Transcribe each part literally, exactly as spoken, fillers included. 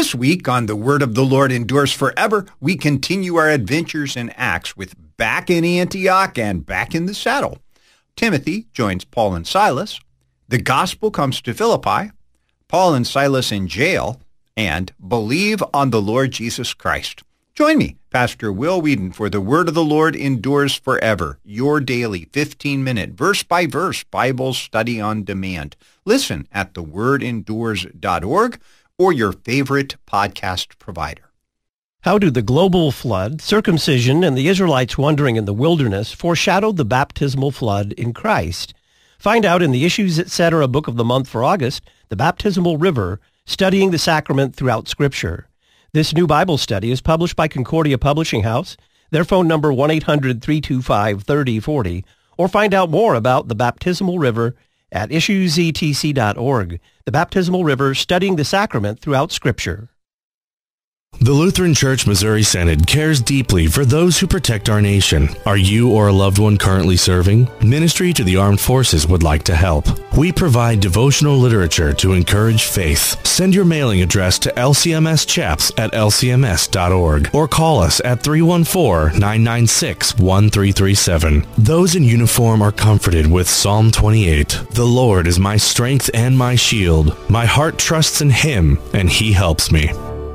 This week on The Word of the Lord Endures Forever, we continue our adventures in Acts with Back in Antioch and Back in the Saddle. Timothy joins Paul and Silas. The gospel comes to Philippi. Paul and Silas in jail. And Believe on the Lord Jesus Christ. Join me, Pastor Will Whedon, for The Word of the Lord Endures Forever, your daily fifteen-minute verse-by-verse Bible study on demand. Listen at the word endures dot org or your favorite podcast provider. How do the global flood, circumcision, and the Israelites wandering in the wilderness foreshadow the baptismal flood in Christ? Find out in the Issues Etc. book of the month for August, The Baptismal River, Studying the Sacrament Throughout Scripture. This new Bible study is published by Concordia Publishing House. Their phone number one eight hundred, three two five, three oh four oh, or find out more about the Baptismal River at issues e t c dot org. The Baptismal River, Studying the Sacrament Throughout Scripture. The Lutheran Church Missouri Synod cares deeply for those who protect our nation. Are you or a loved one currently serving? Ministry to the Armed Forces would like to help. We provide devotional literature to encourage faith. Send your mailing address to L C M S chaps at L C M S dot org or call us at three one four, nine nine six, one three three seven. Those in uniform are comforted with Psalm twenty-eight. The Lord is my strength and my shield. My heart trusts in Him, and He helps me.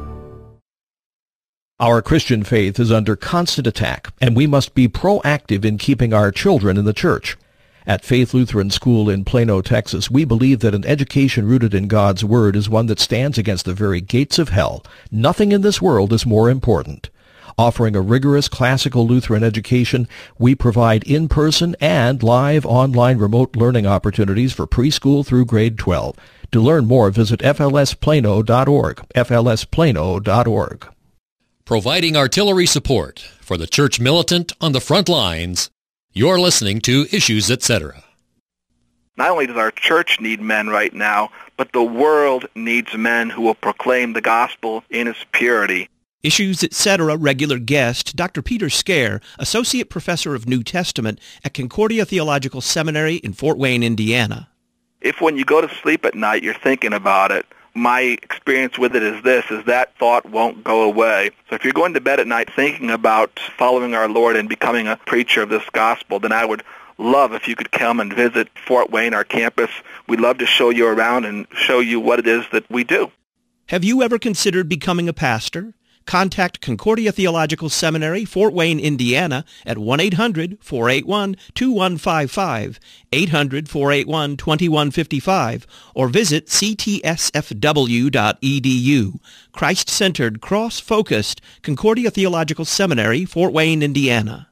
Our Christian faith is under constant attack, and we must be proactive in keeping our children in the church. At Faith Lutheran School in Plano, Texas, we believe that an education rooted in God's Word is one that stands against the very gates of hell. Nothing in this world is more important. Offering a rigorous classical Lutheran education, we provide in-person and live online remote learning opportunities for preschool through grade twelve. To learn more, visit F L S plano dot org, F L S plano dot org. Providing artillery support for the church militant on the front lines, you're listening to Issues Etc. Not only does our church need men right now, but the world needs men who will proclaim the gospel in its purity. Issues Etc. regular guest, Doctor Peter Scare, Associate Professor of New Testament at Concordia Theological Seminary in Fort Wayne, Indiana. If when you go to sleep at night you're thinking about it, my experience with it is this, is that thought won't go away. So if you're going to bed at night thinking about following our Lord and becoming a preacher of this gospel, then I would love if you could come and visit Fort Wayne, our campus. We'd love to show you around and show you what it is that we do. Have you ever considered becoming a pastor? Contact Concordia Theological Seminary, Fort Wayne, Indiana at one eight hundred, four eight one, two one five five, eight hundred, four eight one, two one five five, or visit c t s f w dot e d u. Christ-centered, cross-focused Concordia Theological Seminary, Fort Wayne, Indiana.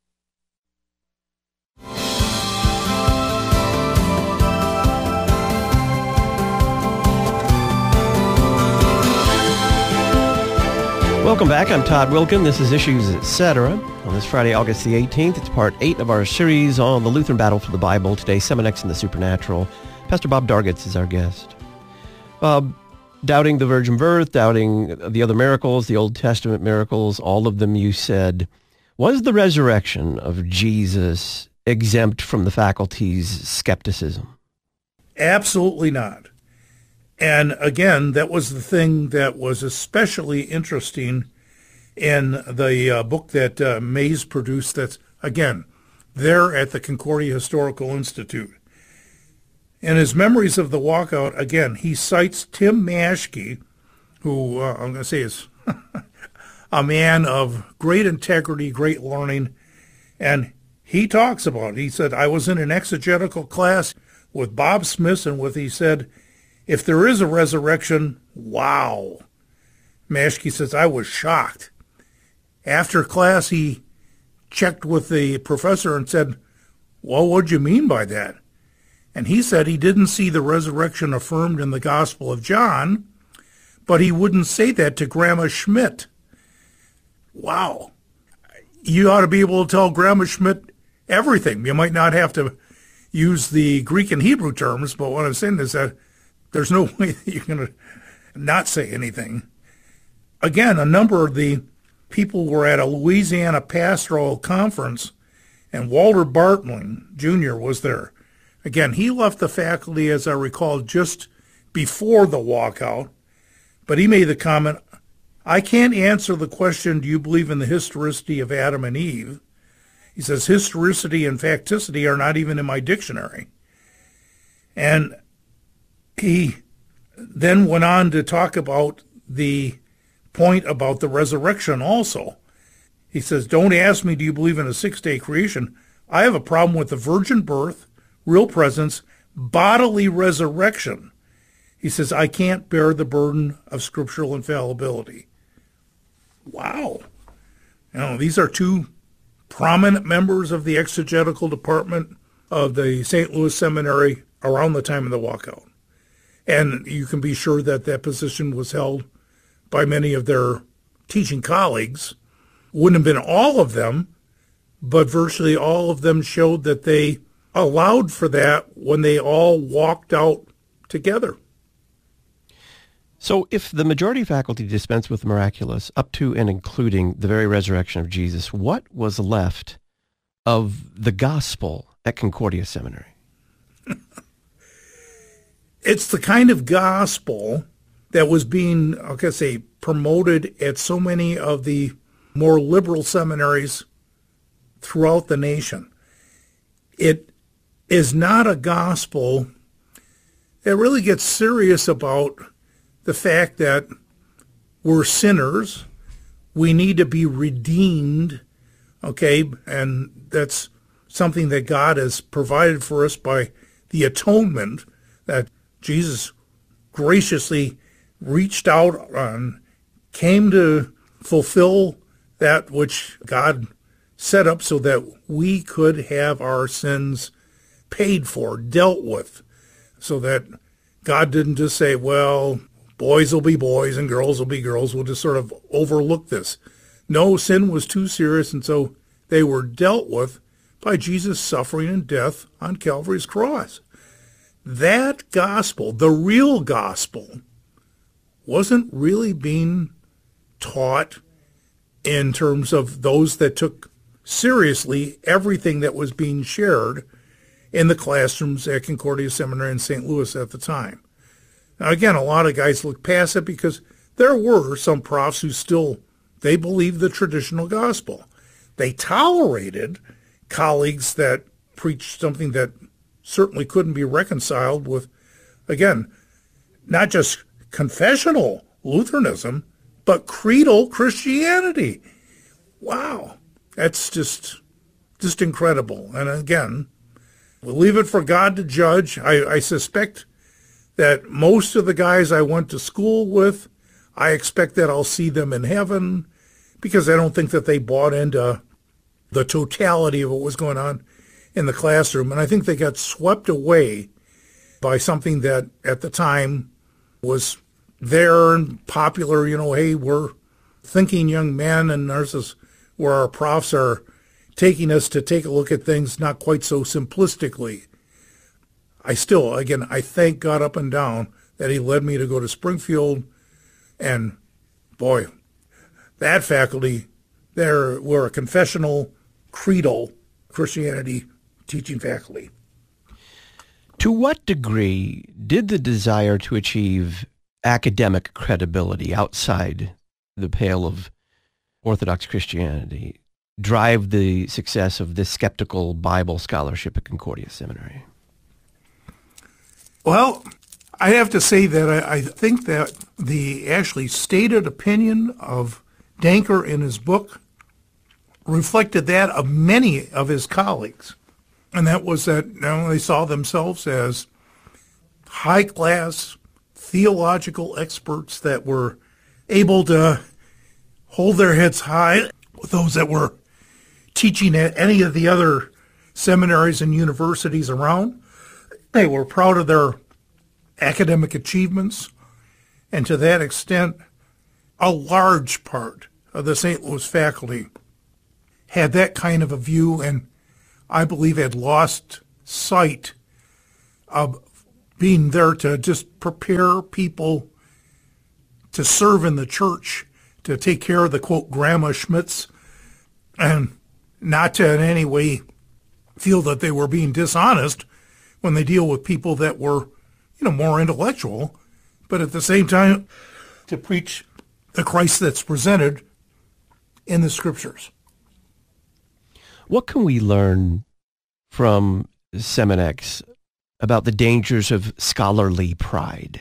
Welcome back. I'm Todd Wilkin. This is Issues Etc. On this Friday, August the eighteenth, it's part eight of our series on the Lutheran battle for the Bible. Today, Seminex and the Supernatural. Pastor Bob Dargitz is our guest. Bob, doubting the virgin birth, doubting the other miracles, the Old Testament miracles, all of them you said. Was the resurrection of Jesus exempt from the faculty's skepticism? Absolutely not. And again, that was the thing that was especially interesting in the uh, book that uh, Mays produced that's, again, there at the Concordia Historical Institute. In his Memories of the Walkout, again, he cites Tim Maschke, who uh, I'm going to say is a man of great integrity, great learning, and he talks about it. He said, I was in an exegetical class with Bob Smith, and with, he said, if there is a resurrection, wow. Maschke says, I was shocked. After class, he checked with the professor and said, well, what do you mean by that? And he said he didn't see the resurrection affirmed in the Gospel of John, but he wouldn't say that to Grandma Schmidt. Wow. You ought to be able to tell Grandma Schmidt everything. You might not have to use the Greek and Hebrew terms, but what I'm saying is that there's no way that you're going to not say anything. Again, a number of the people were at a Louisiana pastoral conference, and Walter Bartling, Junior was there. Again, he left the faculty, as I recall, just before the walkout, But he made the comment, I can't answer the question, do you believe in the historicity of Adam and Eve? He says, historicity and facticity are not even in my dictionary. And he then went on to talk about the point about the resurrection also. He says, don't ask me, do you believe in a six-day creation? I have a problem with the virgin birth, real presence, bodily resurrection. He says, I can't bear the burden of scriptural infallibility. Wow. You know, these are two prominent members of the exegetical department of the Saint Louis Seminary around the time of the walkout. And you can be sure that that position was held by many of their teaching colleagues. Wouldn't have been all of them, but virtually all of them showed that they allowed for that when they all walked out together. So if the majority of faculty dispensed with the miraculous up to and including the very resurrection of Jesus, what was left of the gospel at Concordia Seminary? It's the kind of gospel that was being, I guess, say, promoted at so many of the more liberal seminaries throughout the nation. It is not a gospel that really gets serious about the fact that we're sinners, we need to be redeemed, okay, and that's something that God has provided for us by the atonement that Jesus graciously reached out and came to fulfill that which God set up so that we could have our sins paid for, dealt with, so that God didn't just say, well, boys will be boys and girls will be girls. We'll just sort of overlook this. No, sin was too serious, and so they were dealt with by Jesus' suffering and death on Calvary's cross. That gospel, the real gospel, wasn't really being taught in terms of those that took seriously everything that was being shared in the classrooms at Concordia Seminary in Saint Louis at the time. Now, again, a lot of guys look past it because there were some profs who still, they believed the traditional gospel. They tolerated colleagues that preached something that certainly couldn't be reconciled with, again, not just confessional Lutheranism, but creedal Christianity. Wow, that's just just incredible. And again, we'll leave it for God to judge. I, I suspect that most of the guys I went to school with, I expect that I'll see them in heaven because I don't think that they bought into the totality of what was going on in the classroom. And I think they got swept away by something that at the time was there and popular. You know, hey, we're thinking young men, and there's this where our profs are taking us to take a look at things not quite so simplistically. I still, again, I thank God up and down that he led me to go to Springfield, and boy, that faculty, there were a confessional, creedal Christianity teaching faculty. To what degree did the desire to achieve academic credibility outside the pale of Orthodox Christianity drive the success of this skeptical Bible scholarship at Concordia Seminary? Well, I have to say that I, I think that the actually stated opinion of Danker in his book reflected that of many of his colleagues. And that was that you know, they saw themselves as high-class theological experts that were able to hold their heads high with those that were teaching at any of the other seminaries and universities around. They were proud of their academic achievements, and to that extent, a large part of the Saint Louis faculty had that kind of a view, and I believe had lost sight of being there to just prepare people to serve in the church, to take care of the, quote, Grandma Schmitz, and not to in any way feel that they were being dishonest when they deal with people that were, you know, more intellectual, but at the same time, to preach the Christ that's presented in the Scriptures. What can we learn from Seminex about the dangers of scholarly pride?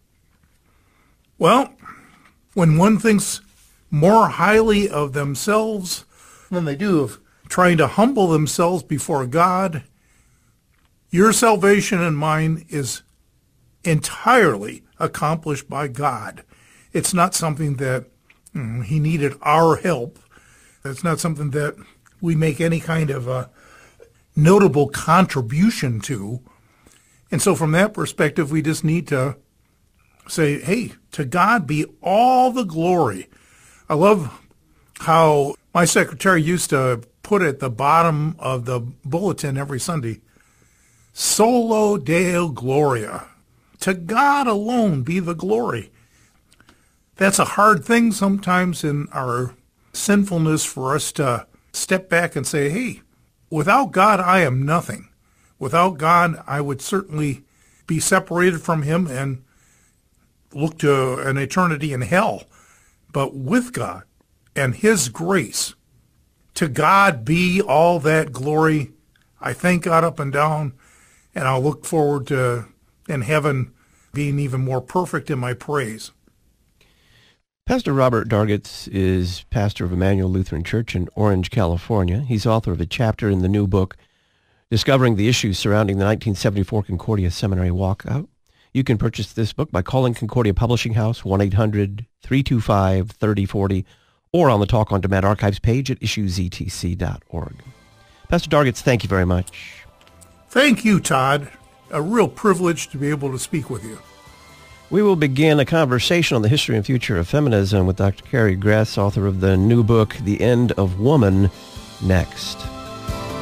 Well, when one thinks more highly of themselves than they do of trying to humble themselves before God, your salvation and mine is entirely accomplished by God. It's not something that mm, he needed our help. It's not something that we make any kind of a notable contribution to. And so from that perspective, we just need to say, hey, to God be all the glory. I love how my secretary used to put at the bottom of the bulletin every Sunday, Solo Deo Gloria. To God alone be the glory. That's a hard thing sometimes in our sinfulness for us to step back and say, hey, without God, I am nothing. Without God, I would certainly be separated from him and look to an eternity in hell. But with God and his grace, to God be all that glory. I thank God up and down, and I'll look forward to in heaven being even more perfect in my praise. Pastor Robert Dargitz is pastor of Emmanuel Lutheran Church in Orange, California. He's author of a chapter in the new book, Discovering the Issues Surrounding the nineteen seventy-four Concordia Seminary Walkout. You can purchase this book by calling Concordia Publishing House, one eight hundred, three two five, three oh four oh, or on the Talk on Demand archives page at issues e t c dot org. Pastor Dargitz, thank you very much. Thank you, Todd. A real privilege to be able to speak with you. We will begin a conversation on the history and future of feminism with Doctor Carrie Gress, author of the new book, The End of Woman, next.